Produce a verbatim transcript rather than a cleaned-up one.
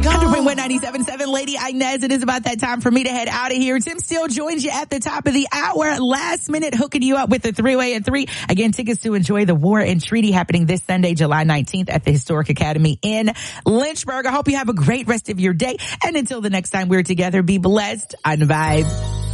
ninety-seven point seven Lady Inez. It is about that time for me to head out of here. Tim Steele joins you at the top of the hour. Last minute hooking you up with the three-way at three. Again, tickets to enjoy the War and Treaty happening this Sunday, July nineteenth at the Historic Academy in Lynchburg. I hope you have a great rest of your day. And until the next time we're together, be blessed on Vibe.